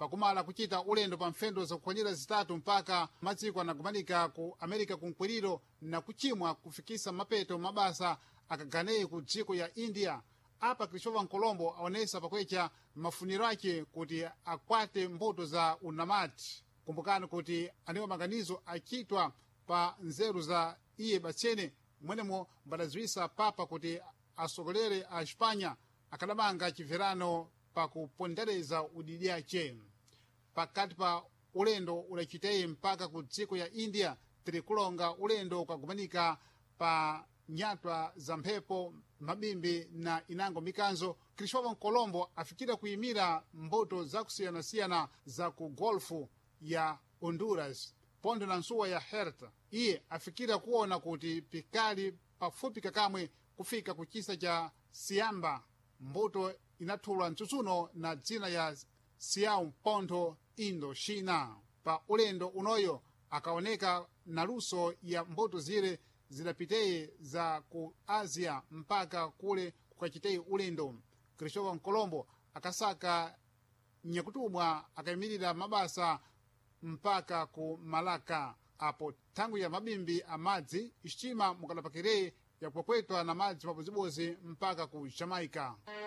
pakumala kuchita ulendo pa mfendo zakukhwanyira zitatu mpaka madziko anagumanika ku america kumkwiriro na kuchimwa kufikisa mapeto mabasa akaganeyi ku dziko ya india. Apa Cristóvão Colombo aonesa pakwecha mafuniro ake kuti akwate mbuto za unamati. Kumbukani kuti aniwo maganizo achitwa pa nzeru za iye Bachene mwenemo mbadaziwisa papa kuti asogolere a Espanha akadamanga chibverano pa kupondereza udidi ace. Pakati pa ulendo ulachiteyi mpaka ku dziko ya India tiri kulonga ulendo ukagumanika pa nyatwa za mphepo mabimbi na inango mikanzo. Cristóvão Colombo afikira kuyimira mbuto zakusiyanasiyana za ku golfu ya Honduras pondo na nsuwa ya Herta. Iye afikira kuona kuti pikali pafupi kakamwe kufika kuchisa cha Siamba mbuto inathulwa mtsutsuno na dzina ya Siau Ponto Indochina. Pa ulendo unoyo akaoneka na luso ya mbuto zile zidapiteyi za ku Asia mpaka kule kukachiteyi ulendo. Cristóvão Colombo akasaka nyakutumwa akayimirira mabasa mpaka ku Malaka apo tangu ya mabimbi amadzi isitima mukadapakireyi yakupakwetwa na madzi pabuzibuzi mpaka ku Jamaica.